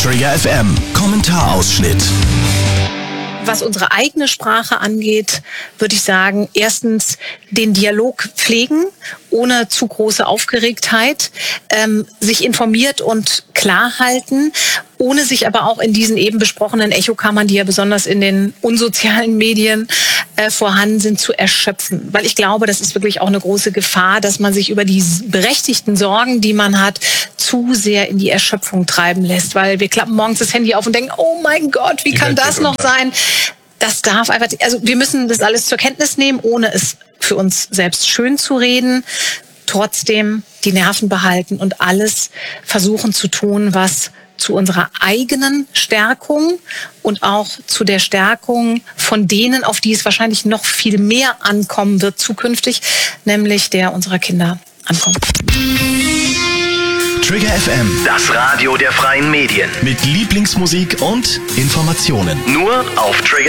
Trigger FM Kommentarausschnitt. Was unsere eigene Sprache angeht, würde ich sagen, erstens den Dialog pflegen, ohne zu große Aufgeregtheit, sich informiert und klar halten, ohne sich aber auch in diesen eben besprochenen Echokammern, die ja besonders in den unsozialen Medien vorhanden sind, zu erschöpfen. Weil ich glaube, das ist wirklich auch eine große Gefahr, dass man sich über die berechtigten Sorgen, die man hat, zu sehr in die Erschöpfung treiben lässt. Weil wir klappen morgens das Handy auf und denken, oh mein Gott, wie kann das noch sein? Das darf einfach, also wir müssen das alles zur Kenntnis nehmen, ohne es für uns selbst schön zu reden. Trotzdem die Nerven behalten und alles versuchen zu tun, was zu unserer eigenen Stärkung und auch zu der Stärkung von denen, auf die es wahrscheinlich noch viel mehr ankommen wird zukünftig, nämlich der unserer Kinder ankommt. Trigger FM, Das Radio der freien Medien. mit Lieblingsmusik und Informationen. Nur auf Trigger